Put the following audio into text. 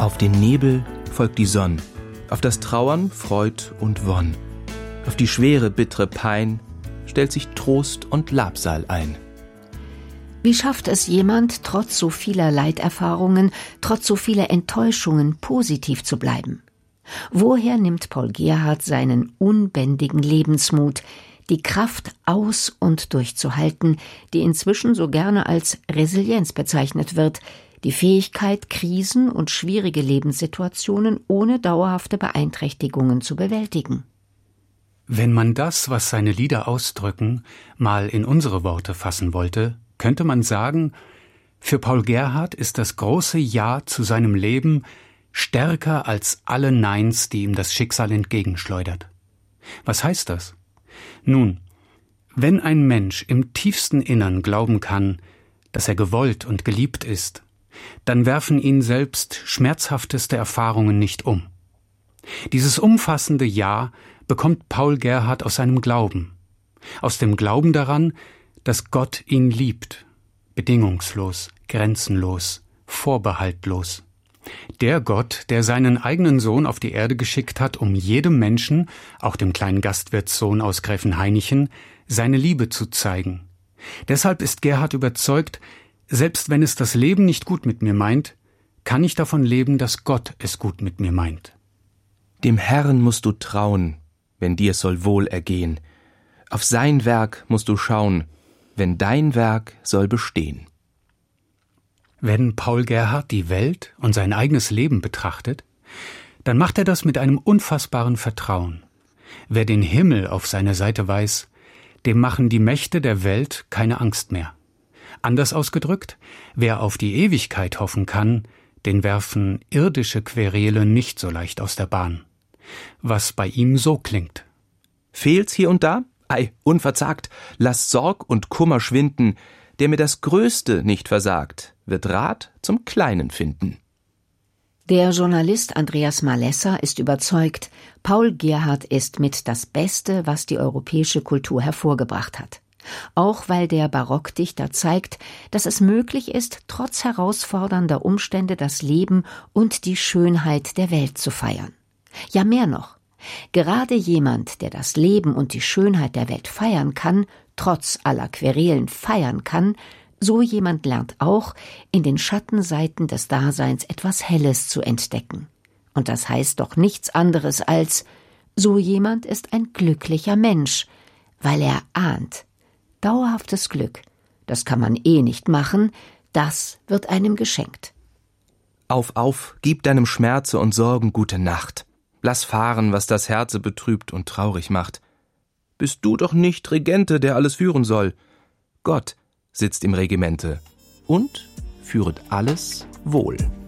Auf den Nebel folgt die Sonn, auf das Trauern Freud und Wonn, auf die schwere, bittere Pein stellt sich Trost und Labsal ein. Wie schafft es jemand, trotz so vieler Leiterfahrungen, trotz so vieler Enttäuschungen positiv zu bleiben? Woher nimmt Paul Gerhardt seinen unbändigen Lebensmut, die Kraft aus- und durchzuhalten, die inzwischen so gerne als Resilienz bezeichnet wird, die Fähigkeit, Krisen und schwierige Lebenssituationen ohne dauerhafte Beeinträchtigungen zu bewältigen? Wenn man das, was seine Lieder ausdrücken, mal in unsere Worte fassen wollte, könnte man sagen, für Paul Gerhardt ist das große Ja zu seinem Leben stärker als alle Neins, die ihm das Schicksal entgegenschleudert. Was heißt das? Nun, wenn ein Mensch im tiefsten Innern glauben kann, dass er gewollt und geliebt ist, dann werfen ihn selbst schmerzhafteste Erfahrungen nicht um. Dieses umfassende Ja bekommt Paul Gerhardt aus seinem Glauben, aus dem Glauben daran, dass Gott ihn liebt, bedingungslos, grenzenlos, vorbehaltlos. Der Gott, der seinen eigenen Sohn auf die Erde geschickt hat, um jedem Menschen, auch dem kleinen Gastwirtssohn aus Gräfenhainichen, seine Liebe zu zeigen. Deshalb ist Gerhardt überzeugt, selbst wenn es das Leben nicht gut mit mir meint, kann ich davon leben, dass Gott es gut mit mir meint. Dem Herrn musst du trauen, wenn dir es soll wohl ergehen. Auf sein Werk musst du schauen, wenn dein Werk soll bestehen. Wenn Paul Gerhardt die Welt und sein eigenes Leben betrachtet, dann macht er das mit einem unfassbaren Vertrauen. Wer den Himmel auf seine Seite weiß, dem machen die Mächte der Welt keine Angst mehr. Anders ausgedrückt, wer auf die Ewigkeit hoffen kann, den werfen irdische Querele nicht so leicht aus der Bahn. Was bei ihm so klingt: Fehlt's hier und da? Ei, unverzagt, lass Sorg und Kummer schwinden, der mir das Größte nicht versagt, wird Rat zum Kleinen finden. Der Journalist Andreas Malesser ist überzeugt, Paul Gerhardt ist mit das Beste, was die europäische Kultur hervorgebracht hat. Auch weil der Barockdichter zeigt, dass es möglich ist, trotz herausfordernder Umstände das Leben und die Schönheit der Welt zu feiern. Ja, mehr noch. Gerade jemand, der das Leben und die Schönheit der Welt feiern kann, trotz aller Querelen feiern kann, so jemand lernt auch, in den Schattenseiten des Daseins etwas Helles zu entdecken. Und das heißt doch nichts anderes als, so jemand ist ein glücklicher Mensch, weil er ahnt, dauerhaftes Glück, das kann man nicht machen, das wird einem geschenkt. Auf, gib deinem Schmerze und Sorgen gute Nacht. Lass fahren, was das Herze betrübt und traurig macht. Bist du doch nicht Regente, der alles führen soll. Gott sitzt im Regimente und führet alles wohl.